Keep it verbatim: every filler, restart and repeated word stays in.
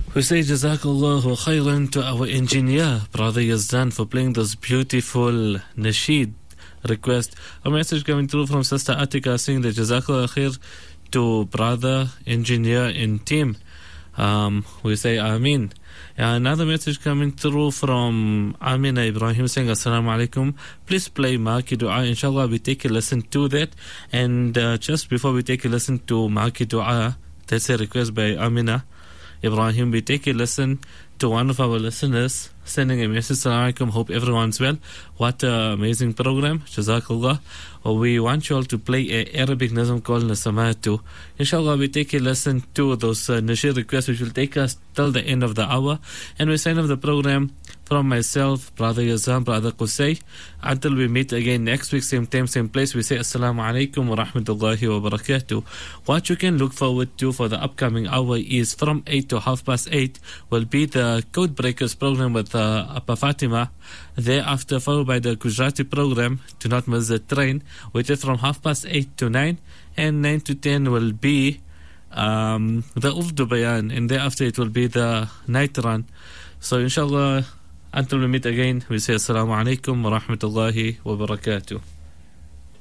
We say Jazakallahu khairan to our engineer, Brother Yazdan, for playing those beautiful nasheed request. A message coming through from Sister Atika saying that Jazakallahu khair to Brother Engineer and team. Um, we say Ameen. Another message coming through from Amina Ibrahim saying Assalamu alaikum. Please play Maki Dua. Inshallah, we take a listen to that. And uh, just before we take a listen to Maki Dua, that's a request by Amina Ibrahim, we take a listen to one of our listeners sending a message. Assalamu alaikum, hope everyone's well. What an amazing program, Jazakallah. We want you all to play a Arabic nazm called Nasamatu. Inshallah, we take a listen to those uh, nasheed requests, which will take us till the end of the hour. And we sign off the program from myself, Brother Yazan, Brother Qusay. Until we meet again next week, same time, same place, we say Assalamu alaikum wa rahmatullahi wa barakatuh. What you can look forward to for the upcoming hour is from eight to half past eight will be the Code Breakers program with uh, Appa Fatima. Thereafter, followed by the Gujarati program, Do Not Miss the Train, which is from half past eight to nine. And nine to ten will be um, the Urdu Bayan. And thereafter, it will be the night run. So, inshallah, until we meet again, we say Assalamu alaikum wa rahmatullahi wa barakatuh.